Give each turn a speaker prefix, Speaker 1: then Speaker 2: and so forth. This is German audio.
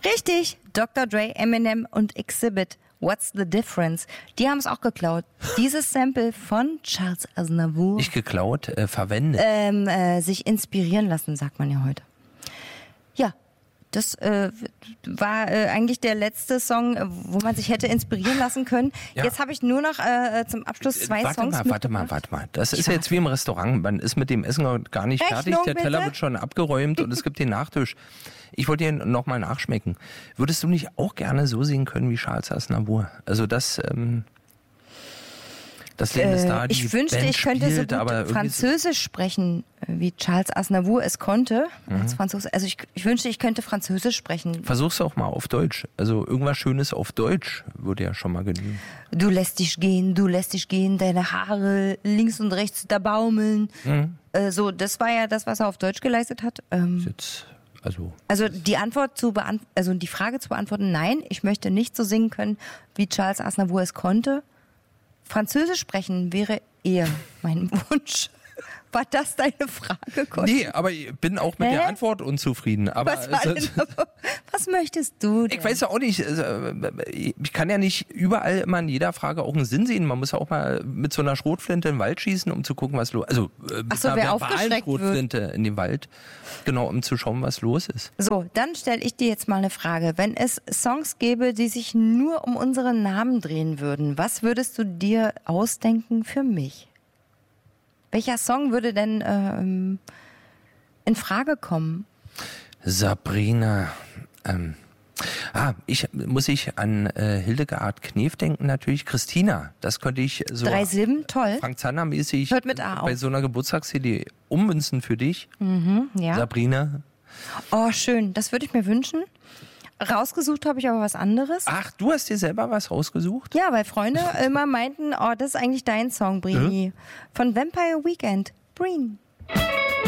Speaker 1: Richtig, Dr. Dre, Eminem und Exhibit. What's the difference? Die haben es auch geklaut. Dieses Sample von Charles Aznavour.
Speaker 2: Nicht geklaut, verwendet.
Speaker 1: Sich inspirieren lassen, sagt man ja heute. Ja, das war eigentlich der letzte Song, wo man sich hätte inspirieren lassen können.
Speaker 2: Ja.
Speaker 1: Jetzt habe ich nur noch zum Abschluss zwei Songs
Speaker 2: Warte mal. Das ist jetzt wie im Restaurant. Man ist mit dem Essen gar nicht fertig. Der Teller wird schon abgeräumt und es gibt den Nachtisch. Ich wollte dir nochmal nachschmecken. Würdest du nicht auch gerne so singen können wie Charles Aznavour? Also das Leben ist da, die
Speaker 1: ich wünschte,
Speaker 2: Band
Speaker 1: ich könnte
Speaker 2: spielt,
Speaker 1: so
Speaker 2: aber
Speaker 1: gut Französisch sprechen, wie Charles Aznavour es konnte. Als Franzose. Also ich wünschte, ich könnte Französisch sprechen.
Speaker 2: Versuch's auch mal auf Deutsch. Also irgendwas Schönes auf Deutsch würde ja schon mal genügen.
Speaker 1: Du lässt dich gehen, deine Haare links und rechts da baumeln. So, das war ja das, was er auf Deutsch geleistet hat. Also die die Frage zu beantworten, nein, ich möchte nicht so singen können, wie Charles Aznavour es konnte. Französisch sprechen wäre eher mein Wunsch. War das deine Frage, Conny?
Speaker 2: Nee, aber ich bin auch mit der Antwort unzufrieden. Aber
Speaker 1: was möchtest du denn?
Speaker 2: Ich weiß ja auch nicht, ich kann ja nicht überall immer in jeder Frage auch einen Sinn sehen. Man muss ja auch mal mit so einer Schrotflinte in den Wald schießen, um zu gucken, was los ist. Also mit einer verbalen Schrotflinte in den Wald, genau, um zu schauen, was los ist.
Speaker 1: So, dann stelle ich dir jetzt mal eine Frage. Wenn es Songs gäbe, die sich nur um unseren Namen drehen würden, was würdest du dir ausdenken für mich? Welcher Song würde denn in Frage kommen?
Speaker 2: Sabrina. Muss ich an Hildegard Knef denken natürlich. Christina, das könnte ich so
Speaker 1: 3 Silben, toll.
Speaker 2: Frank Zander-mäßig
Speaker 1: Hört mit A auf.
Speaker 2: bei so einer Geburtstags-CD ummünzen für dich.
Speaker 1: Ja.
Speaker 2: Sabrina.
Speaker 1: Oh, schön. Das würde ich mir wünschen. Rausgesucht habe ich aber was anderes.
Speaker 2: Ach, du hast dir selber was rausgesucht?
Speaker 1: Ja, weil Freunde immer meinten, oh, das ist eigentlich dein Song, Brini. Von Vampire Weekend. Breen.